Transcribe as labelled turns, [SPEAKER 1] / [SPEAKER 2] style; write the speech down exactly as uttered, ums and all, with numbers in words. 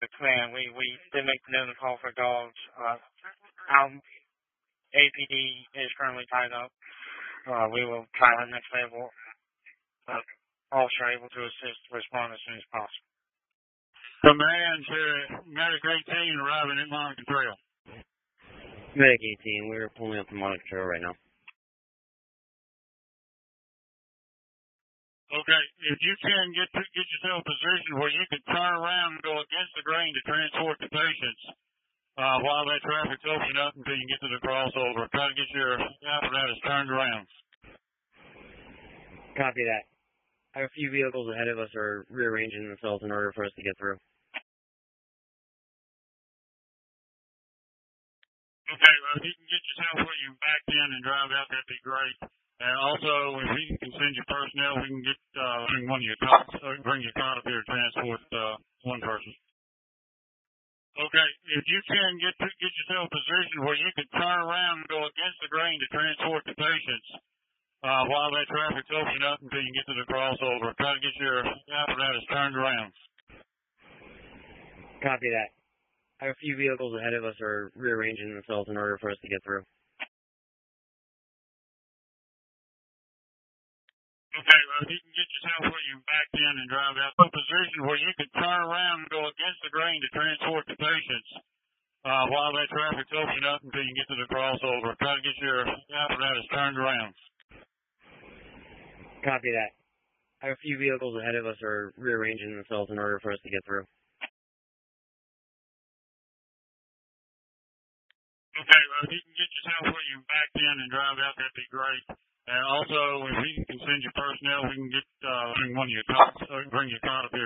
[SPEAKER 1] Command, we, we did make the known call for dogs. Uh, our A P D is currently tied up. Uh, we will try our next level. Uh, officer able to assist, respond as soon as possible.
[SPEAKER 2] Command to Medic eighteen arriving at Monica Trail.
[SPEAKER 3] Medic eighteen, we're pulling up to Monica Trail right now.
[SPEAKER 2] Okay, if you can get to, get yourself a position where you can turn around and go against the grain to transport the patients uh, while that traffic's opening up until you get to the crossover. Try to get your apparatus turned around.
[SPEAKER 3] Copy that. I have a few vehicles ahead of us are rearranging themselves in order for us to get through.
[SPEAKER 2] Okay, well, if you can get yourself where you back in and drive out, that'd be great. And also, if we can send your personnel, we can get uh, bring one of your cops, uh, bring your car up here to transport uh, one person. Okay, if you can get to, get yourself a position where you can turn around and go against the grain to transport the patients uh, while that traffic's opening up until you get to the crossover. Try to get your apparatus turned around.
[SPEAKER 3] Copy that. I have a few vehicles ahead of us are rearranging themselves in order for us to get through.
[SPEAKER 2] Okay, well, if you can get yourself where you back in and drive out to a position where you can turn around and go against the grain to transport the patients uh, while that traffic's opening up until you get to the crossover. Try to get your apparatus turned around.
[SPEAKER 3] Copy that. I have a few vehicles ahead of us are rearranging themselves in order for us to get through.
[SPEAKER 2] Okay, well, if you can get yourself where you back in and drive out, that'd be great. And also, if we can send your personnel, we can get uh, bring one of your cops, uh, bring your car up here.